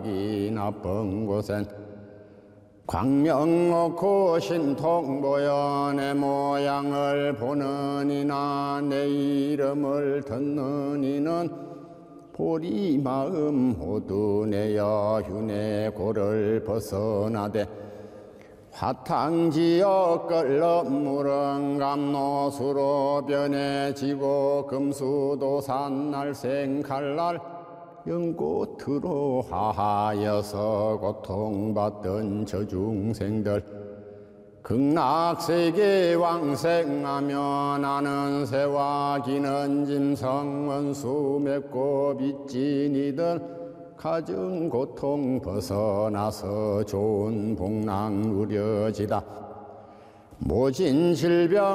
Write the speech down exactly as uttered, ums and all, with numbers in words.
이 나쁜 곳엔 광명 놓고 신통 보여 내 모양을 보는 이나 내 이름을 듣는 이는 보리 마음 모두 내여 휴내 고를 벗어나되 화탕지어 끓러 물은 감노수로 변해지고 금수도산 날생 칼날 연꽃으로 하하여서 고통받던 저 중생들 극락세계 왕생하며 나는 새와 기는 짐승 원수 맺고 빚진 이들 가증 고통 벗어나서 좋은 복락 누려지다 모진 질병